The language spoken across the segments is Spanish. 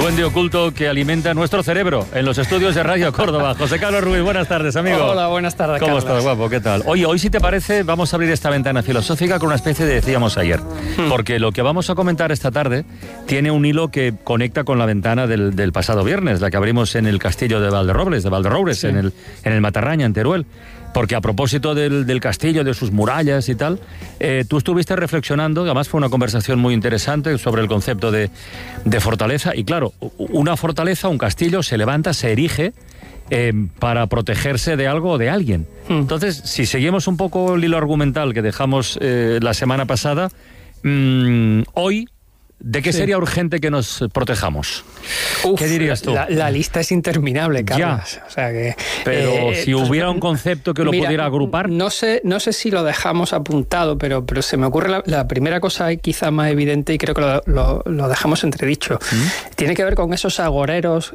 duende oculto que alimenta nuestro cerebro en los estudios de Radio Córdoba. José Carlos Ruiz, buenas tardes, amigo. Hola, buenas tardes, ¿Cómo Carlos? estás, guapo? ¿Qué tal? Oye, hoy, si te parece, vamos a abrir esta ventana filosófica con una especie de decíamos ayer. Porque lo que vamos a comentar esta tarde tiene un hilo que conecta con la ventana del pasado viernes, la que abrimos en el castillo de Valderrobles, sí, en el Matarraña, en Teruel. Porque a propósito del castillo, de sus murallas y tal, tú estuviste reflexionando, además fue una conversación muy interesante sobre el concepto de fortaleza. Y claro, una fortaleza, un castillo, se levanta, se erige para protegerse de algo o de alguien. Entonces, si seguimos un poco el hilo argumental que dejamos la semana pasada, hoy, ¿de qué sería urgente que nos protejamos? Uf, ¿qué dirías tú? La lista es interminable, Carlos. Ya. O sea que, pero si hubiera un concepto que lo pudiera agrupar... No sé si lo dejamos apuntado, pero se me ocurre la primera cosa quizá más evidente, y creo que lo dejamos entredicho. Tiene que ver con esos agoreros...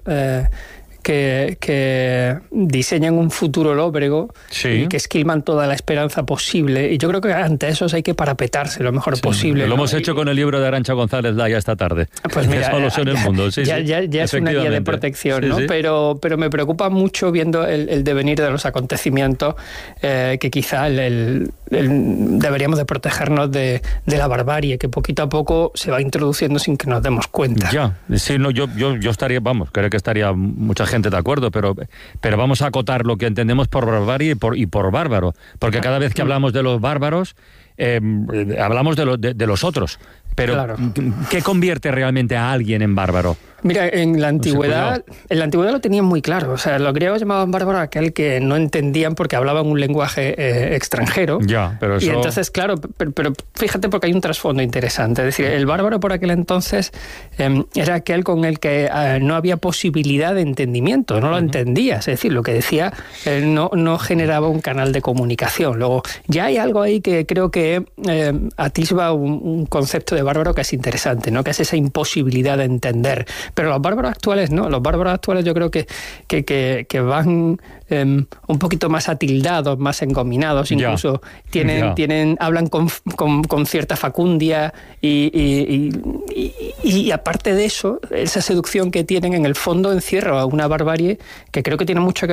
Que diseñan un futuro lóbrego, sí, y que esquilman toda la esperanza posible. Y yo creo que ante esos hay que parapetarse lo mejor posible. Lo hemos hecho con el libro de Arantxa González Laya esta tarde. Pues mira, Solución el mundo. Ya es una guía de protección, ¿no? Sí. Pero me preocupa mucho viendo el devenir de los acontecimientos, que quizá deberíamos de protegernos de la barbarie, que poquito a poco se va introduciendo sin que nos demos cuenta. Ya, sí, no, yo estaría, creo que estaría mucha gente de acuerdo, pero vamos a acotar lo que entendemos por barbarie y por bárbaro, porque cada vez que hablamos de los bárbaros, hablamos de los otros. Pero, claro, ¿qué convierte realmente a alguien en bárbaro? Mira, en la antigüedad lo tenían muy claro. O sea, los griegos llamaban bárbaro a aquel que no entendían porque hablaban un lenguaje extranjero. Ya, pero eso... Y entonces, claro, pero fíjate, porque hay un trasfondo interesante. Es decir, el bárbaro por aquel entonces era aquel con el que no había posibilidad de entendimiento, no lo entendías. Es decir, lo que decía no generaba un canal de comunicación. Luego, ya hay algo ahí que creo que atisba un concepto de bárbaro que es interesante, ¿no? Que es esa imposibilidad de entender. Pero los bárbaros actuales no. Los bárbaros actuales yo creo que van un poquito más atildados, más engominados, incluso hablan con cierta facundia y aparte de eso, esa seducción que tienen en el fondo encierra una barbarie que creo que tiene mucho que